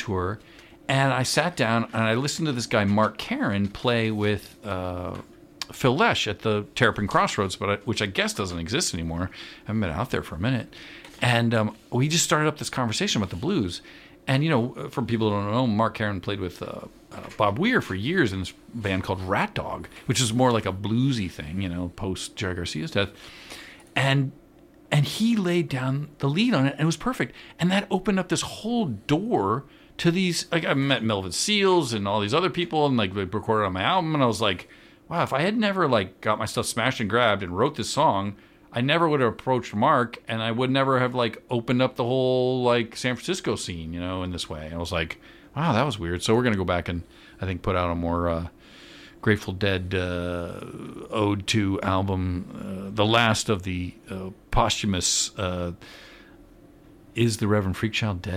tour, and I sat down and I listened to this guy Mark Caron play with Phil Lesh at the Terrapin Crossroads, which I guess doesn't exist anymore. I haven't been out there for a minute. And we just started up this conversation about the blues. And, for people who don't know, Mark Caron played with Bob Weir for years in this band called Rat Dog, which is more like a bluesy thing, post Jerry Garcia's death. And he laid down the lead on it, and it was perfect. And that opened up this whole door to these, like, I met Melvin Seals and all these other people, and, like, they recorded on my album, and I was like, wow, if I had never, like, got my stuff smashed and grabbed and wrote this song, I never would have approached Mark, and I would never have, like, opened up the whole, like, San Francisco scene, in this way. And I was like, wow, that was weird. So we're going to go back and, I think, put out a more Grateful Dead ode to album, the last of the posthumous Is the Reverend Freakchild Dead? ?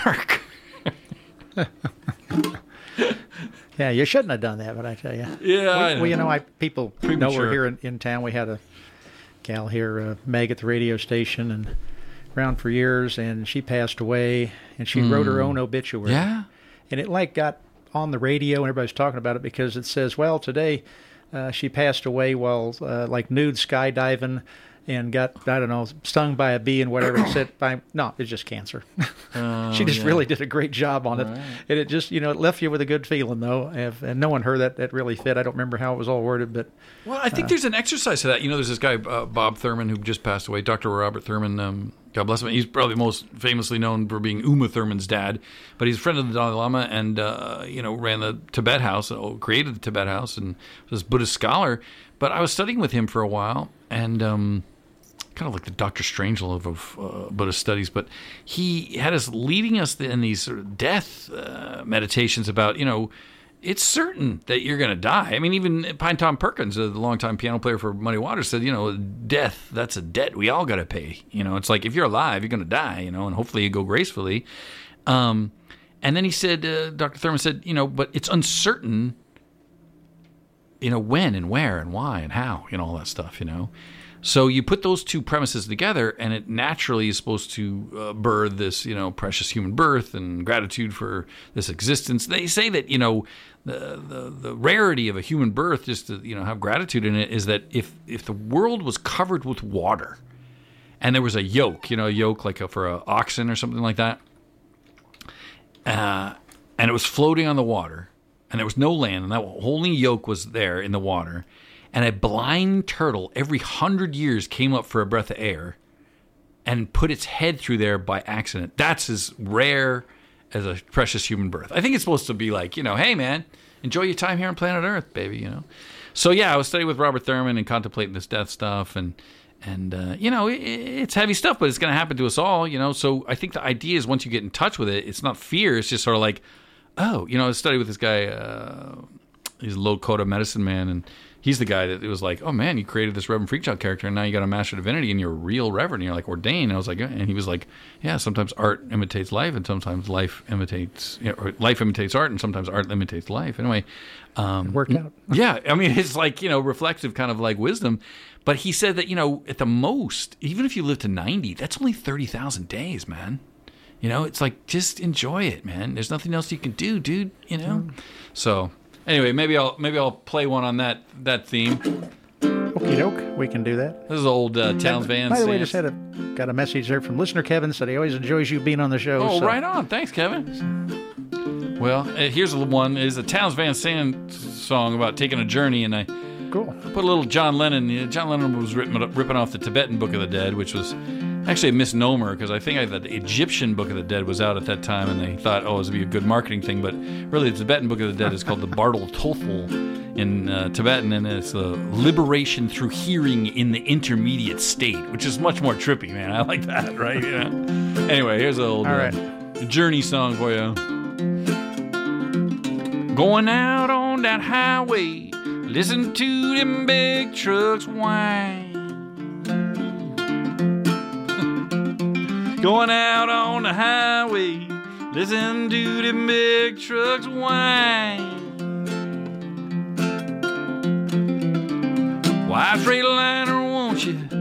Yeah, you shouldn't have done that, but I tell you. Yeah. People Premature. know we're here in town. We had a gal here, Meg, at the radio station, and around for years, and she passed away, and she wrote her own obituary. Yeah. And it, like, got on the radio, and everybody's talking about it because it says, well, today she passed away while, nude skydiving and got, I don't know, stung by a bee and whatever. It said, no, it's just cancer. She just really did a great job on it. Right. And it just, it left you with a good feeling, though. And no one heard that really fit. I don't remember how it was all worded, but... Well, I think there's an exercise to that. There's this guy, Bob Thurman, who just passed away, Dr. Robert Thurman, God bless him. He's probably most famously known for being Uma Thurman's dad, but he's a friend of the Dalai Lama and, ran the Tibet House, created the Tibet House, and was a Buddhist scholar. But I was studying with him for a while, and... kind of like the Dr. Strangelove of Buddhist studies, but he had us leading us in these sort of death meditations about, it's certain that you're going to die. I mean, even Pine Tom Perkins, the longtime piano player for Muddy Waters, said, death, that's a debt we all got to pay. It's like if you're alive, you're going to die, and hopefully you go gracefully. And then he said, Dr. Thurman said, but it's uncertain, when and where and why and how, all that stuff, So you put those two premises together, and it naturally is supposed to birth this, precious human birth and gratitude for this existence. They say that, the rarity of a human birth, just to, have gratitude in it, is that if the world was covered with water, and there was a yoke, a yoke like for an oxen or something like that, and it was floating on the water, and there was no land, and that only yoke was there in the water. And a blind turtle every 100 years came up for a breath of air and put its head through there by accident. That's as rare as a precious human birth. I think it's supposed to be like, hey, man, enjoy your time here on planet Earth, baby, So, yeah, I was studying with Robert Thurman and contemplating this death stuff. And it's heavy stuff, but it's going to happen to us all, So I think the idea is once you get in touch with it, it's not fear. It's just sort of like, oh, I studied with this guy, he's a Lakota medicine man, and he's the guy that it was like, oh man, you created this Reverend Freakchild character, and now you got a Master Divinity, and you're a real Reverend, and you're like ordained. And I was like, and he was like, yeah, sometimes art imitates life, and sometimes life imitates, or life imitates art, and sometimes art imitates life. Anyway, it worked out. Yeah, I mean, it's like reflective kind of like wisdom. But he said that at the most, even if you live to 90, that's only 30,000 days, man. It's like just enjoy it, man. There's nothing else you can do, dude. So. Anyway, maybe I'll play one on that theme. Okie doke, we can do that. This is old Townes Van. By the way, just got a message there from listener Kevin. Said he always enjoys you being on the show. Oh, so. Right on. Thanks, Kevin. Well, here's one. It's a Townes Van Sant song about taking a journey, and I put a little John Lennon. John Lennon was ripping off the Tibetan Book of the Dead, which was actually a misnomer, because I think the Egyptian Book of the Dead was out at that time, and they thought, this would be a good marketing thing. But really, the Tibetan Book of the Dead is called the Bardal Tolful in Tibetan, and it's the liberation through hearing in the intermediate state, which is much more trippy, man. I like that, right? Anyway, here's an old Journey song for you. Going out on that highway, listen to them big trucks whine. Going out on the highway, listen to them big trucks whine. Why, Freightliner, won't you